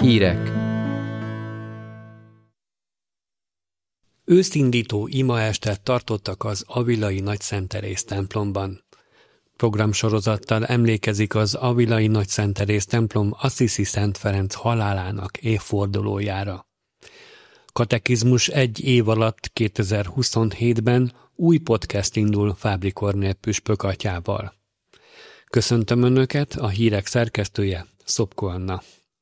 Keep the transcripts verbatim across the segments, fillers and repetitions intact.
Hírek. Őszindító imaestet tartottak az Avilai Nagyszent Teréz templomban. Programsorozattal emlékezik az Avilai Nagyszent Teréz templom Assisi Szent Ferenc halálának évfordulójára. Katekizmus egy év alatt kétezer-huszonhétben új podcast indul Fábri Kornél püspök atyával. Köszöntöm Önöket, a hírek szerkesztője, Szopko Anna.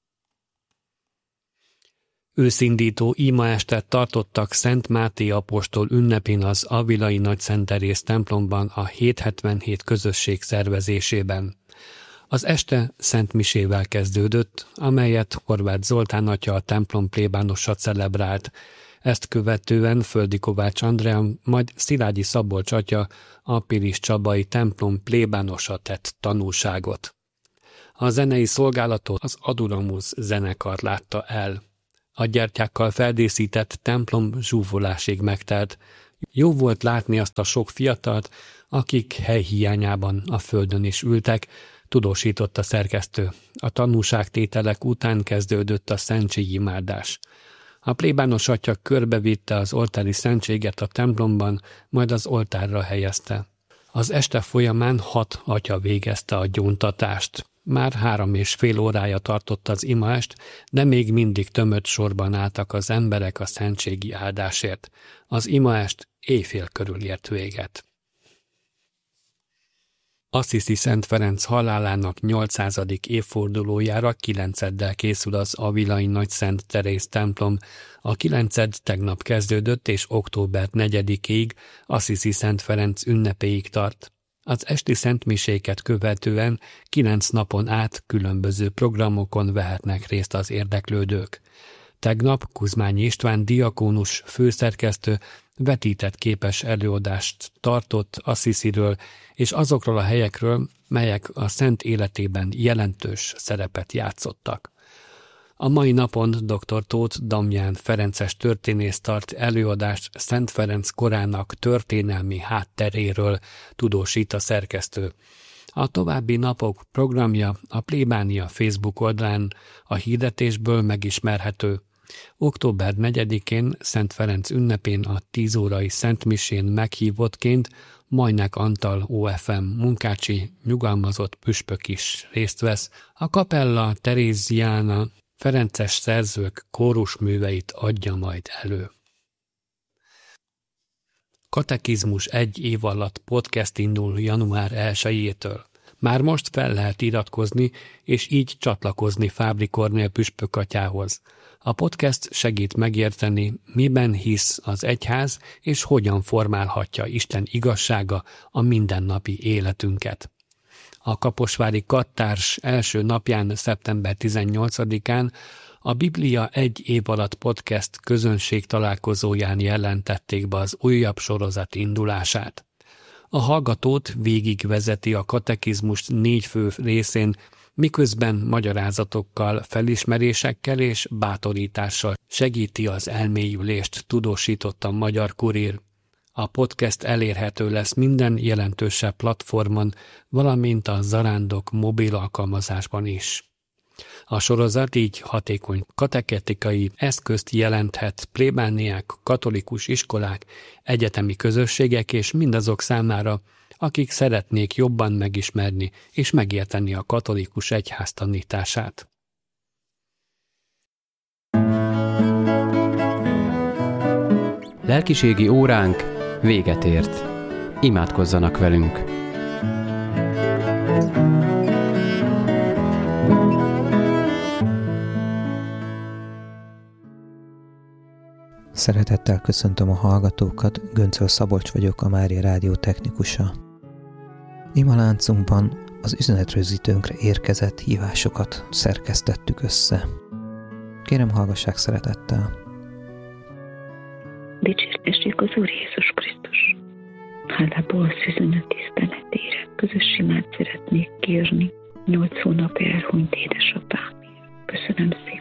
Őszindító imaestet tartottak Szent Máté apostol ünnepén az Avilai Nagyszent Teréz templomban a hétszázhetvenhét közösség szervezésében. Az este Szent Misével kezdődött, amelyet Horváth Zoltán atya a templom plébánosa celebrált. Ezt követően Földi Kovács Andrea, majd Szilágyi Szabolcs atya a Pilis Csabai templom plébánosa tett tanúságot. A zenei szolgálatot az Adulamuz zenekar látta el. A gyertyákkal feldíszített templom zsúfolásig megtelt. Jó volt látni azt a sok fiatalt, akik helyhiányában a földön is ültek, tudósított a szerkesztő. A tanúságtételek után kezdődött a szentségimádás. A plébános atya körbevitte az oltári szentséget a templomban, majd az oltárra helyezte. Az este folyamán hat atya végezte a gyóntatást. Már három és fél órája tartott az imaest, de még mindig tömött sorban álltak az emberek a szentségi áldásért. Az imaest éjfél körül ért véget. Assisi Szent Ferenc halálának nyolcszázadik évfordulójára kilenceddel készül az Avilai Nagyszent Teréz templom. A kilenced tegnap kezdődött, és október negyedikéig Assisi Szent Ferenc ünnepéig tart. Az esti szentmiséket követően kilenc napon át különböző programokon vehetnek részt az érdeklődők. Tegnap Kuzmányi István diakónus főszerkesztő vetített képes előadást tartott Assisiről és azokról a helyekről, melyek a szent életében jelentős szerepet játszottak. A mai napon dr. Tóth Damján ferences történész tart előadást Szent Ferenc korának történelmi hátteréről, tudósít a szerkesztő. A további napok programja a plébánia Facebook oldalán a hirdetésből megismerhető. október negyedikén Szent Ferenc ünnepén a tíz órai szentmisén meghívottként Majnek Antal o ef em munkácsi nyugalmazott püspök is részt vesz. A kapella Teréziána ferences szerzők kórusműveit adja majd elő. Katekizmus egy év alatt podcast indul január elsejétől. Már most fel lehet iratkozni, és így csatlakozni Fábri Kornél püspök atyához. A podcast segít megérteni, miben hisz az egyház, és hogyan formálhatja Isten igazsága a mindennapi életünket. A kaposvári Kattárs első napján, szeptember tizennyolcadikán a Biblia egy év alatt podcast közönség találkozóján jelentették be az újabb sorozat indulását. A hallgatót végigvezeti a katekizmus négy fő részén, miközben magyarázatokkal, felismerésekkel és bátorítással segíti az elmélyülést, tudósított a Magyar Kurír. A podcast elérhető lesz minden jelentősebb platformon, valamint a Zarándok mobil alkalmazásban is. A sorozat így hatékony katechetikai eszközt jelenthet plébániák, katolikus iskolák, egyetemi közösségek és mindazok számára, akik szeretnék jobban megismerni és megérteni a katolikus egyház tanítását. Lelkiségi óránk véget ért. Imádkozzanak velünk! Szeretettel köszöntöm a hallgatókat, Göncöl Szabolcs vagyok, a Mária Rádió technikusa. Imaláncunkban az üzenetrögzítőnkre érkezett hívásokat szerkesztettük össze. Kérem, hallgassák szeretettel! Dicsértessék az Úr Jézus Krisztus! Hálából a szűzőnök tiszteletére közös imát szeretnék kérni nyolc hónap elhunyt édesapámért. Köszönöm szépen!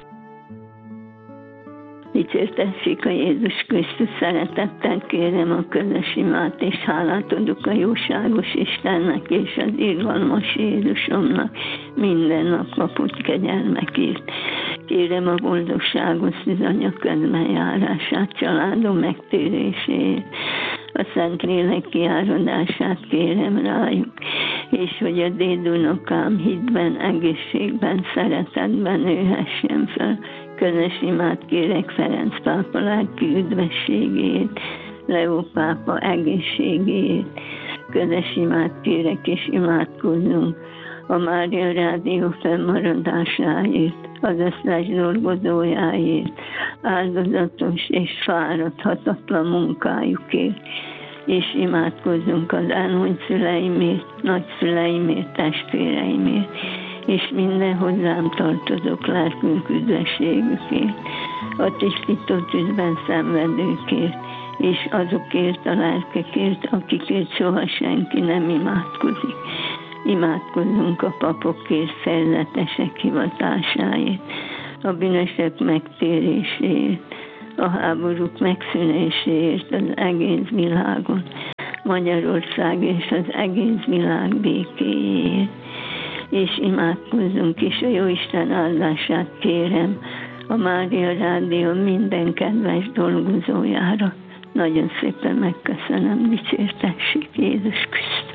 Dicsértessék a Jézus Krisztus, szeretettel kérem a közös imát, és hálát adok a jóságos Istennek és az irgalmas Jézusomnak minden nap kapott kegyelmekért. Kérem a boldogságos szűzanya közbenjárását, családom megtérését, a Szentlélek kiáradását kérem rájuk, és hogy a dédunokám hitben, egészségben, szeretetben nőhessen fel. Közös imát kérek Ferenc pápa lelki üdvességét, Leó pápa egészségét, közös imát kérek és imádkozzunk a Mária Rádió fennmaradásáért, az összes dolgozójáért, áldozatos és fáradhatatlan munkájukért, és imádkozzunk az elhunyt szüleimért, nagyszüleimért, testvéreimért, és minden hozzám tartozók lelkünk üdvességükért, a tisztító tűzben szenvedőkért, és azokért a lelkekért, akikért soha senki nem imádkozik. Imádkozzunk a papokért, szerzetesek hivatásáért, a bűnösök megtéréséért, a háborúk megszűnéséért az egész világon, Magyarország és az egész világ békéjéért. És imádkozzunk is, a Jóisten áldását kérem a Mária Rádió minden kedves dolgozójára. Nagyon szépen megköszönöm, dicsértessék Jézus Krisztus.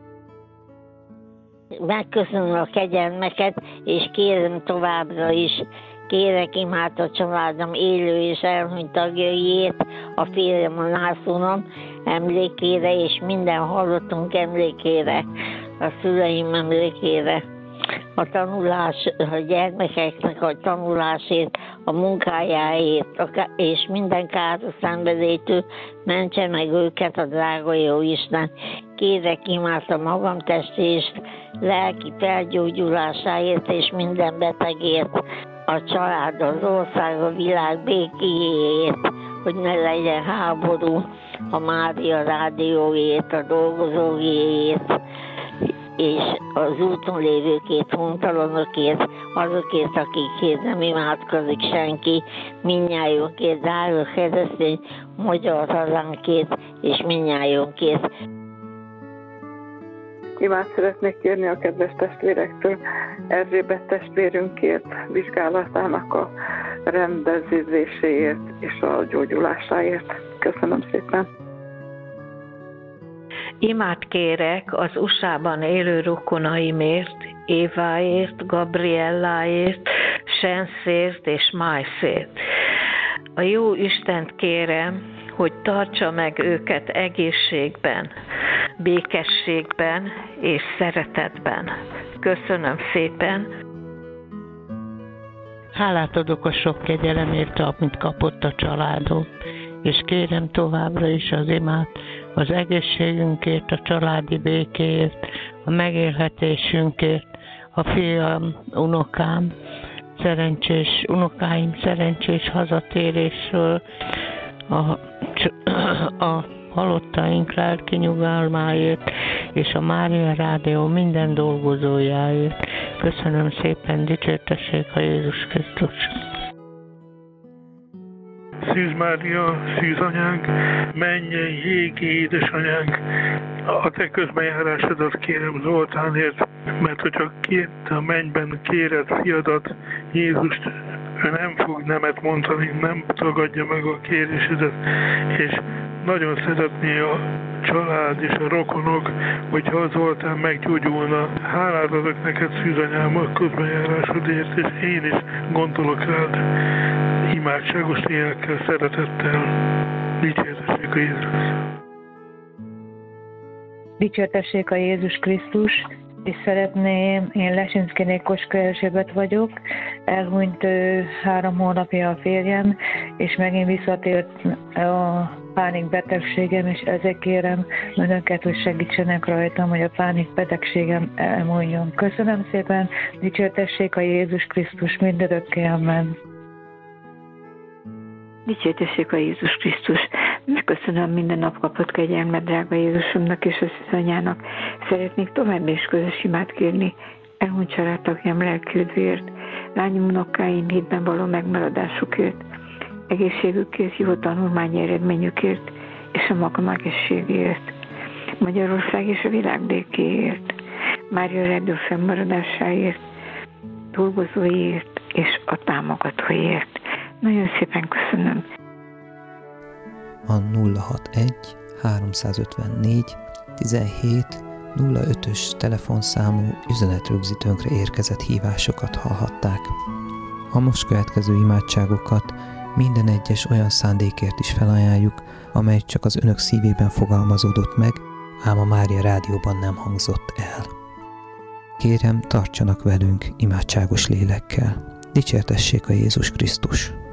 Megköszönöm a kegyelmeket, és kérem továbbra is, kérek imát a családom élő és elhunyt tagjaiért, a férjem, a nászúnom emlékére, és minden hallottunk emlékére, a szüleim emlékére, a tanulás, a gyermekeknek a tanulásért, a munkájáért, és minden káros szenvedélytől mentse meg őket a drága jó Isten. Kérek imát a magam testést, lelki felgyógyulásáért és minden betegért, a család, az ország, a világ békéjéért, hogy ne legyen háború, a Mária Rádióért, a dolgozóért, és az úton lévőkért, hontalanokért, azokért, akikért nem imádkozik senki, mindnyájunkért, drága keresztény magyar hazánkért, és mindnyájunkért. Imát szeretnék kérni a kedves testvérektől, Erzsébet testvérünkért, vizsgálatának a rendezéséért és a gyógyulásáért. Köszönöm szépen! Imát kérek az u es á-ban élő rokonaimért, Éváért, Gabrielláért, Senszért és Májszért. A jó Istent kérem, hogy tartsa meg őket egészségben, békességben és szeretetben. Köszönöm szépen! Hálát adok a sok kegyelemért, amit kapott a családom, és kérem továbbra is az imát az egészségünkért, a családi békéért, a megélhetésünkért, a fiam, unokám, szerencsés, unokáim szerencsés hazatérésről, a, a halottaink lelki nyugalmáért, és a Mária Rádió minden dolgozójáért. Köszönöm szépen, dicsértessék a Jézus Krisztus! Szűz Mária, szűz anyánk, mennyei, égi édesanyánk, a te közbenjárásodat kérem Zoltánért, mert hogyha kérte a mennyben kéred fiadat, Jézust, ő nem fog nemet mondani, nem tagadja meg a kérésedet, és nagyon szeretné a család és a rokonok, hogyha az Zoltán meggyógyulna. Hálát adok neked, szűzanyám, a közbenjárásodért, és én is gondolok rád imádságos lélekkel, szeretettel. Dicsértessék a Jézus. Dicsértessék a Jézus Krisztus, és szeretném, én Lesinszky Nékoska Erzsébet vagyok, elhunyt három hónapja a férjem, és megint visszatért a pánikbetegségem, és ezért kérem önöket, hogy segítsenek rajtam, hogy a pánikbetegségem elmúljon. Köszönöm szépen, dicsértessék a Jézus Krisztus, mindörökké, amen. Dicsértessék a Jézus Krisztus. Megköszönöm minden nap kapott kegyelmet, drága Jézusomnak és a szűzanyának. Szeretnék tovább is közös imát kérni elhunyt családtagjam lelki üdvért, lányom unokáim hitben való megmaradásukért, egészségükért, jó tanulmányi eredményükért és a magam egészségért, Magyarország és a világ békéért, Mária Rádió fennmaradásáért, dolgozóiért, és a támogatóért. Nagyon szépen köszönöm. A nulla hatvanegy háromszázötvennégy tizenhét nulla ötös telefonszámú üzenetrögzítőnkre érkezett hívásokat hallhatták. A most következő imádságokat minden egyes olyan szándékért is felajánljuk, amely csak az önök szívében fogalmazódott meg, ám a Mária Rádióban nem hangzott el. Kérem, tartsanak velünk imádságos lélekkel. Dicsértessék a Jézus Krisztus!